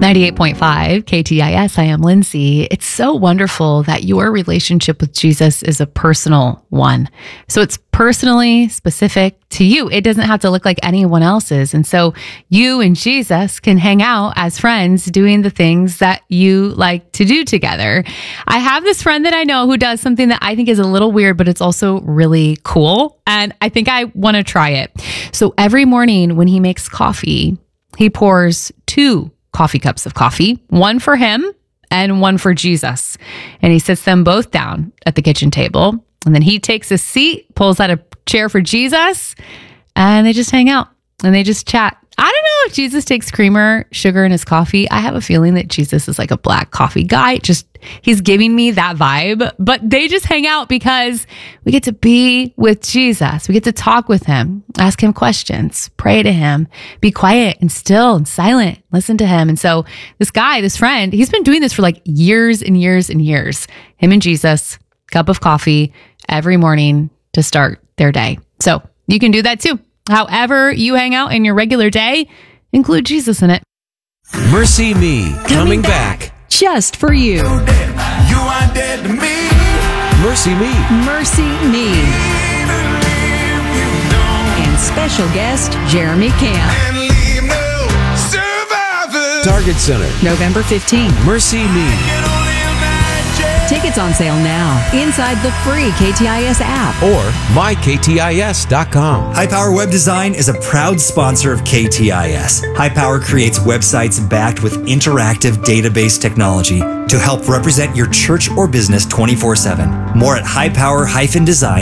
98.5 KTIS. I am Lindsay. It's so wonderful that your relationship with Jesus is a personal one. So it's personally specific to you. It doesn't have to look like anyone else's. And so you and Jesus can hang out as friends doing the things that you like to do together. I have this friend that I know who does something that I think is a little weird, but it's also really cool. And I think I want to try it. So every morning when he makes coffee, he pours 2 coffee cups of coffee, one for him and one for Jesus. And he sits them both down at the kitchen table. And then he takes a seat, pulls out a chair for Jesus, and they just hang out and they just chat. I don't know if Jesus takes creamer, sugar in his coffee. I have a feeling that Jesus is like a black coffee guy. He's giving me that vibe, but they just hang out because we get to be with Jesus. We get to talk with him, ask him questions, pray to him, be quiet and still and silent, listen to him. And so this friend, he's been doing this for like years and years and years. Him and Jesus, cup of coffee every morning to start their day. So you can do that too. However you hang out in your regular day, include Jesus in it. Mercy Me, coming back. Just for you. You are dead to me. Mercy Me. Mercy Me. And special guest, Jeremy Camp. And leave no survivors. Target Center, November 15th. Mercy Me. Can only imagine. Tickets on sale now inside the free KTIS app. Or myktis.com. High Power Web Design is a proud sponsor of KTIS. High Power creates websites backed with interactive database technology to help represent your church or business 24/7. More at highpower-design.com.